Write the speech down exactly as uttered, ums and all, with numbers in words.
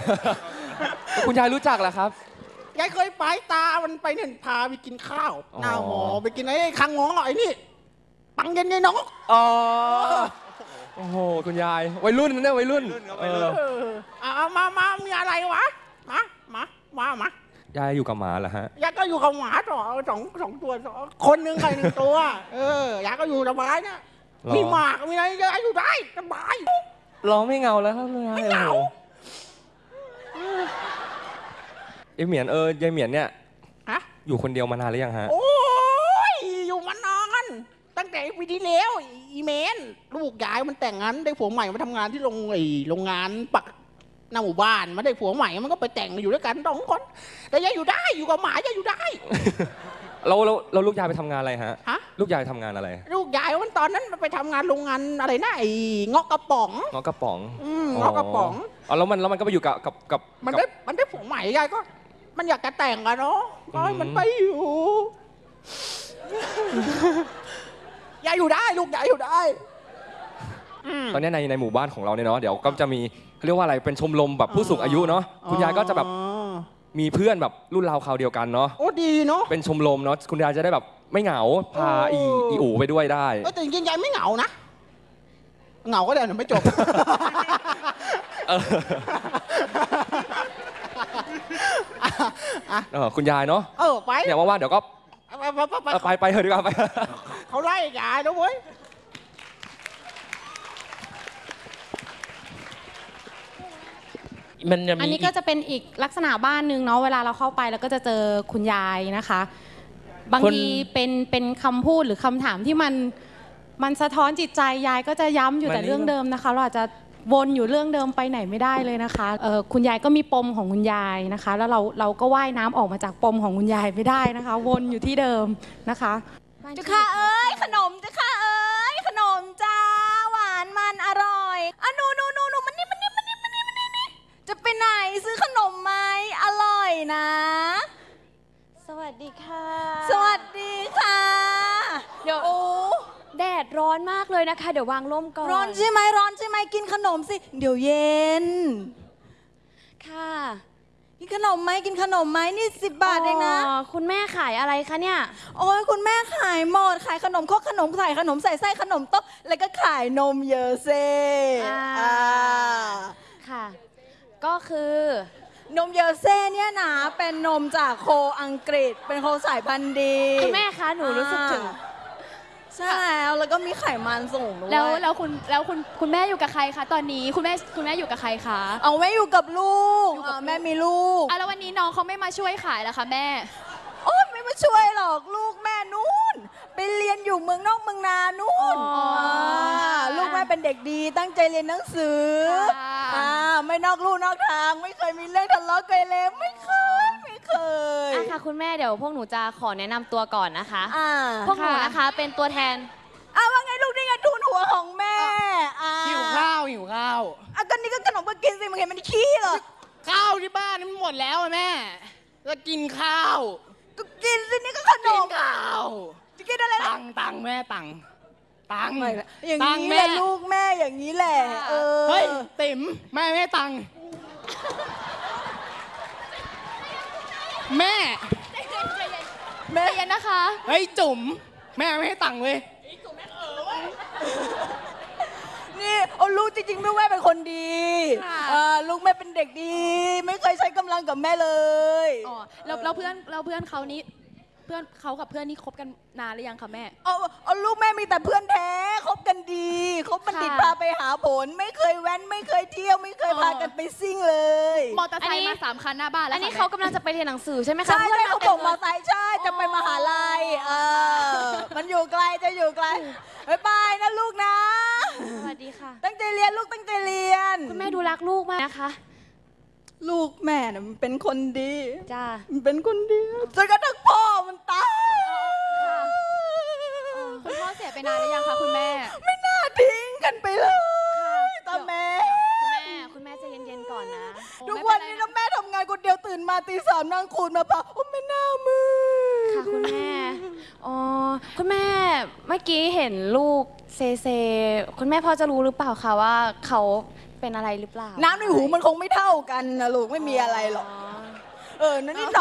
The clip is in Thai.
คุณยายรู้จักเหรอครับยายเคยไปตามันไปเนี่ยพาไปกินข้าวหน้าหมอไปกินไอ้คังงอไอ้นี่ปังเย็นไงน้องอ๋อโอ้โหคุณยายวัยรุ่นนะเนี่ยวัยรุ่นเออเอามามามีอะไรวะมามามามายายอยู่กับหมาเหรอฮะยายก็อยู่กับหมาสองสองสองตัวสองคนหนึ่งใครหนึ่งตัวเออยายก็อยู่สบายเนี่ยมีหมากมีอะไรยายอยู่ได้สบายร้องไม่เงาแล้วครับไม่เงาไอเหมียนเออยายเหมียนเนี่ยฮะอยู่คนเดียวมานานหรือยังฮะโอ้ยอยู่มานานตั้งแต่ปีที่แล้วอีเมนลูกยายมันแต่งงานได้ผัวใหม่มาทำงานที่โรงไอโรงงานปักหน้าหมู่บ้านมาได้ผัวใหม่มันก็ไปแต่งอยู่ด้วยกันสองคนแต่ยายอยู่ได้อยู่กับหมายายอยู่ได้เราเราเราลูกยายไปทำงานอะไรฮะฮะลูกยายทำงานอะไรลูกยายมันตอนนั้นไปทำงานโรงงานอะไรนะไอ้เงาะกระป๋องเงาะกระป๋องอืมเงาะกระป๋องอ๋อแล้วมันแล้วมันก็ไปอยู่กับกับกับมันได้มันได้ผัวใหม่ยายก็มันอยากจะแต่งอะเนาะก็ให้มันไปอยู่ยายอยู่ได้ลูกยายอยู่ได้ตอนนี้ในในหมู่บ้านของเราเนี่ยเนาะเดี๋ยวก็จะมีเขาเรียกว่าอะไรเป็นชมรมแบบผู้สูงอายุเนาะคุณยายก็จะแบบมีเพื่อนแบบรุ่นราวคราวเดียวกันเนาะโอ้ดีเนาะเป็นชมรมเนาะคุณยายจะได้แบบไม่เหงาพาอีอีอูไปด้วยได้แต่จริงๆยายไม่เหงานะเหงาก็เดี๋ยวไม่จบคุณยายเนาะเออไปเนี่ยว่าๆเดี๋ยวก็ไปไปเถอะดีกว่าไปเขาไล่ยายนะเว้ยอันนี้ก็จะเป็นอีกลักษณะบ้านหนึ่งเนาะเวลาเราเข้าไปแล้วก็จะเจอคุณยายนะคะบางทีเป็นเป็นคำพูดหรือคำถามที่มันมันสะท้อนจิตใจยายก็จะย้ำอยู่แต่เรื่องเดิมนะคะเราอาจจะวนอยู่เรื่องเดิมไปไหนไม่ได้เลยนะคะเออคุณยายก็มีปมของคุณยายนะคะแล้วเราเราก็ว่ายน้ำออกมาจากปมของคุณยายไม่ได้นะคะวนอยู่ที่เดิมนะคะเจ้าค่ะเอ้ยขนมเจ้าค่ะเอ้ยขนมจ้าหวานมันอร่อยอ่ะหนูหนูหนูหนูมันนี่มันนี่มันนี่มันนี่มันนี่จะไปไหนซื้อขนมไหมอร่อยนะสวัสดีค่ะสวัสดีค่ะเดี๋ยวโอ้แดดร้อนมากเลยนะคะเดี๋ยววางร่มก่อนร้อนใช่ไหมร้อนใช่ไหมกินขนมสิเดี๋ยวเย็นค่ะกินขนมไหมกินขนมไหมนี่สิบบาทเองนะคุณแม่ขายอะไรคะเนี่ยโอ้ยคุณแม่ขายหมดขายขนมครกขนมใส่ขนมใส่ไส้ขนมโต๊ะแล้วก็ขายนมเยอะเซ่ค่ะก็คือนมเยอร์เซ่เนี่ยนะเป็นนมจากโคอังกฤษเป็นโคสายพันธุ์ดีคุณแม่คะหนูรู้สึกถึงใช่แล้วแล้วก็มีไขมันสูงด้วยแล้วแล้วคุณแล้วคุณคุณแม่อยู่กับใครคะตอนนี้คุณแม่คุณแม่อยู่กับใครคะเอาแม่อยู่กับลูกแม่มีลูกอ่ะแล้ววันนี้น้องเขาไม่มาช่วยขายแล้วคะแม่โอ้ไม่มาช่วยหรอกลูกแม่นู่นไปเรียนอยู่เมืองนอกเมืองนานู่นลูกแม่เป็นเด็กดีตั้งใจเรียนหนังสือไม่นอกลู่นอกทางไม่เคยมีเรื่องทะเลาะกันเลยไม่เคยไม่เคยอ่ะค่ะคุณแม่เดี๋ยวพวกหนูจะขอแนะนำตัวก่อนนะคะพวกหนูนะคะเป็นตัวแทนอ้าวว่าไงลูกนี่ไงทุนหัวของแม่หิวข้าวหิวข้าวอ่ะก็นี่ก็ขนมก็กินสิมึงเห็นมันขี้เหรอข้าวที่บ้านนี่มันหมดแล้วแม่จะกินข้าวก็กินสินี่ก็ขนมข้าวจะกินอะไรตังตังแม่ตังตังอย่างนี้แหละลูกแม่อย่างนี้แหละเออเฮ้ยติ๋มแม่แม่ตังแม่แม่ยันนะคะเฮ้ยจุ๋มแม่ไม่ให้ตังเว้ยนี่โอ้ลูกจริงๆลูกแม่เป็นคนดีลูกแม่เป็นเด็กดีไม่เคยใช้กำลังกับแม่เลยอ๋อแล้วเราเพื่อนเราเพื่อนเขานี้เพื่อนเขากับเพื่อนนี่คบกันนานหรือยังคะแม่เอาเอาลูกแม่มีแต่เพื่อนแท้คบกันดีคบบัณฑิตพาไปหาผลไม่เคยแว้นไม่เคยเที่ยวไม่เคยพากันไปซิ่งเลยมอเตอร์ไซค์มาสามคันหน้าบ้านแล้วอันนี้เขากำลังจะไปเรียนหนังสือใช่ไหมคะใช่ใช่เขาบอกมอเตอร์ไซค์ใช่จะไปมหาลัยเออมันอยู่ไกลจะอยู่ไกลบ๊ายบายนะลูกนะสวัสดีค่ะตั้งใจเรียนลูกตั้งใจเรียนคุณแม่ดูรักลูกมากนะคะลูกแม่น่ะมันเป็นคนดีจ้ามันเป็นคนดีจนกระทั่งพ่อมันตายคุณพ่อเสียไปนานหรือยังคะคุณแม่ไม่น่าทิ้งกันไปเลยตาแม่คุณแม่คุณแม่ใจเย็นๆก่อนนะทุกวันนี้นะแม่ทำงานคนเดียวตื่นมาตีสามนั่งขูดมาผ่าโอ้ไม่น่ามือค่ะคุณแม่อ๋อคุณแม่เมื่อกี้เห็นลูกเซเซคุณแม่พอจะรู้หรือเปล่าคะว่าเขาเป็นอะไรหรือเปล่าน้ำในหูมันคงไม่เท่ากันนะลูกไม่มีอะไรหรอก เออนั่นนิดหน่อย